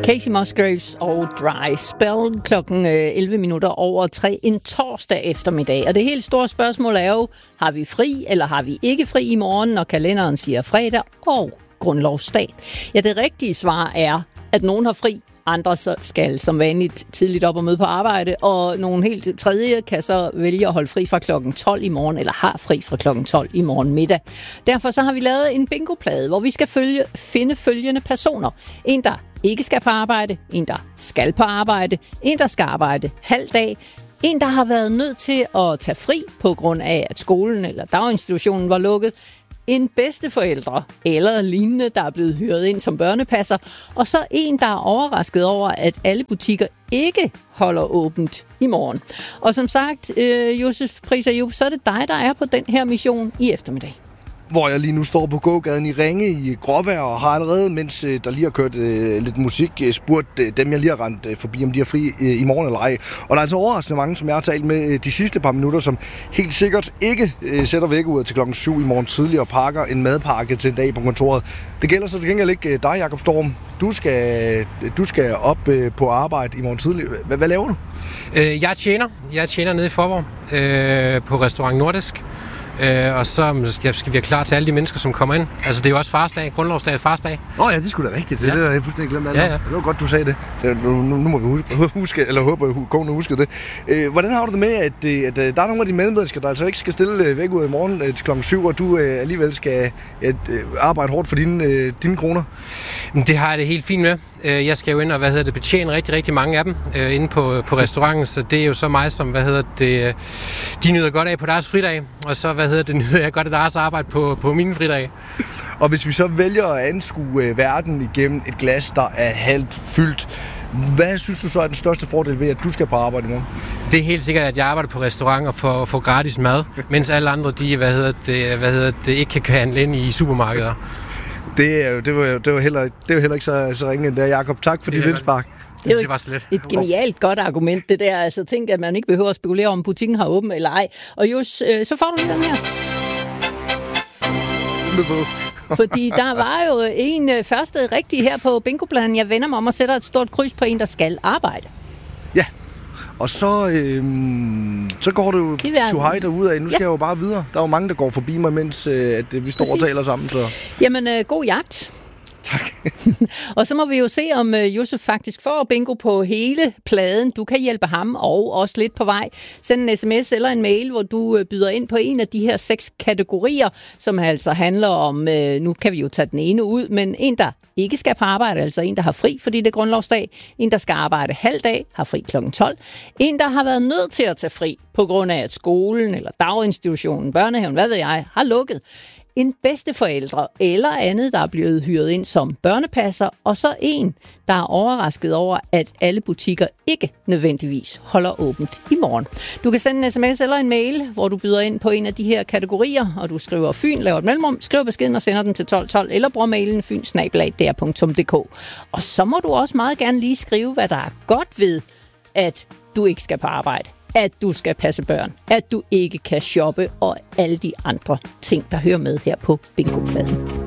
Casey Musgraves og Dry Spell klokken 11 minutter over 3 en torsdag eftermiddag. Og det helt store spørgsmål er jo, har vi fri eller har vi ikke fri i morgen, når kalenderen siger fredag og grundlovsdag? Ja, det rigtige svar er, at nogen har fri, andre skal som vanligt tidligt op og møde på arbejde, og nogle helt tredje kan så vælge at holde fri fra klokken 12 i morgen, eller har fri fra klokken 12 i morgen middag. Derfor så har vi lavet en bingoplade, hvor vi skal finde følgende personer. En, der ikke skal på arbejde, en, der skal på arbejde, en, der skal arbejde halv dag, en, der har været nødt til at tage fri på grund af, at skolen eller daginstitutionen var lukket, en bedsteforældre eller lignende, der er blevet hyret ind som børnepasser, og så en, der er overrasket over, at alle butikker ikke holder åbent i morgen. Og som sagt, Josef Pris Ayub, så er det dig, der er på den her mission i eftermiddag. Hvor jeg lige nu står på gågaden i Ringe i gråvejr og har allerede, mens der lige har kørt lidt musik, spurgt dem, jeg lige har rendt forbi, om de er fri i morgen eller ej. Og der er altså overraskende mange, som jeg har talt med de sidste par minutter, som helt sikkert ikke sætter vækkeuret til klokken 7 i morgen tidlig og pakker en madpakke til en dag på kontoret. Det gælder så til gengæld ikke dig, Jakob Storm. Du skal op på arbejde i morgen tidlig. Hvad laver du? Jeg tjener nede i Forborg på Restaurant Nordisk. Og så skal vi være klar til alle de mennesker, som kommer ind. Altså, det er jo også farsdag, grundlovsdag og farsdag. Ja, det skulle da rigtigt. Det er det, der jeg fuldstændig glemt alt. Ja. Det var godt, du sagde det. Så nu må vi huske, eller håber, at konen husker det. Hvordan har du det med, at der er nogle af de medmennesker, der altså ikke skal stille væk ud i morgen til klokken 7, og du alligevel skal arbejde hårdt for dine kroner? Det har jeg det helt fint med. Jeg skal jo ind og betjene rigtig, rigtig mange af dem inde på restauranten, så det er jo så mig, som de nyder godt af på deres fridag, og så nyder jeg godt af deres arbejde på mine fridage. Og hvis vi så vælger at anskue verden igennem et glas, der er halvt fyldt, hvad synes du så er den største fordel ved, at du skal på arbejde i morgen? Det er helt sikkert, at jeg arbejder på restaurant og får gratis mad, mens alle andre ikke kan handle ind i supermarkeder. Det var heller ikke så ringe endda, Jakob. Tak for dit indspark. Det er jo et genialt godt argument, det der. Altså, tænk, at man ikke behøver at spekulere om butikken har åben eller ej. Og Jus, så får du lige den her. Fordi der var jo en første rigtig her på bingopladen. Jeg vender mig om og sætter et stort kryds på en, der skal arbejde. Ja, og så går det jo to hej derude af. Nu skal jeg jo bare videre. Der er jo mange, der går forbi mig, mens vi står og taler sammen. Så. Jamen, god jagt. Tak. Og så må vi jo se, om Josef faktisk får bingo på hele pladen. Du kan hjælpe ham og også lidt på vej. Send en sms eller en mail, hvor du byder ind på en af de her 6 kategorier, som altså handler om, nu kan vi jo tage den ene ud, men en, der ikke skal på arbejde, altså en, der har fri, fordi det er grundlovsdag. En, der skal arbejde halv dag, har fri klokken 12. En, der har været nødt til at tage fri, på grund af, at skolen eller daginstitutionen, børnehaven, hvad ved jeg, har lukket. En bedsteforældre eller andet, der er blevet hyret ind som børnepasser, og så en, der er overrasket over, at alle butikker ikke nødvendigvis holder åbent i morgen. Du kan sende en sms eller en mail, hvor du byder ind på en af de her kategorier, og du skriver Fyn, laver et mellemrum, skriver beskeden og sender den til 1212, eller bruger mailen fyn@dr.dk. Og så må du også meget gerne lige skrive, hvad der er godt ved, at du ikke skal på arbejde, at du skal passe børn, at du ikke kan shoppe og alle de andre ting, der hører med her på bingopladen.